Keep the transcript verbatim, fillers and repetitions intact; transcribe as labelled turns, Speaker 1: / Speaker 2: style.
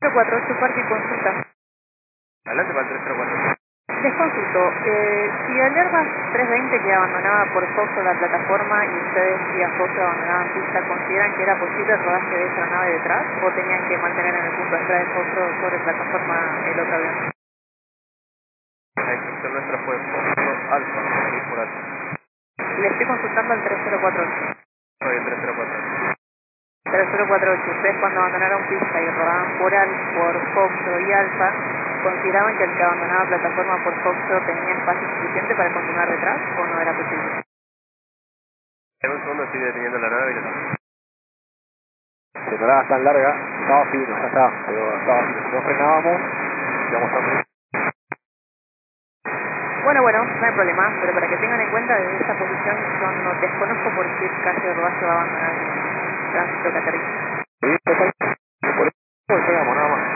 Speaker 1: cero cuatro ocho, parte y consulta.
Speaker 2: Adelante para el tres cero cuatro.
Speaker 1: Les consulto, eh, si el Airbus trescientos veinte que abandonaba por Foxtrot la plataforma y ustedes y a Foxtrot abandonaban pista, ¿consideran que era posible el rodaje de esa nave detrás o tenían que mantener en el punto de entrada de Foxtrot sobre plataforma el otro avión?
Speaker 2: La instrucción nuestra fue Foxtrot Alfa, aquí por Alfa.
Speaker 1: Le estoy consultando al tres cero cuatro ocho.
Speaker 2: Soy el tres cero cuatro.
Speaker 1: tres cero cuatro ocho, ustedes cuando abandonaron pista y rodaban por, Al, por Foxtrot y Alfa, ¿consideraban que el que abandonaba plataforma por Foxtrot tenía espacio suficiente para continuar detrás o no era posible?
Speaker 2: En un segundo estoy deteniendo la nave y le damos.
Speaker 3: Se paraba tan larga, estaba fino, ya está, pero estaba fino. Si no frenábamos, íbamos a...
Speaker 1: Bueno, bueno, no hay problema, pero para que tengan en cuenta, desde esta posición yo no desconozco por qué casi el rodaje va a abandonar el tránsito que aterriza.
Speaker 3: Sí, total. Por eso llegamos, nada más.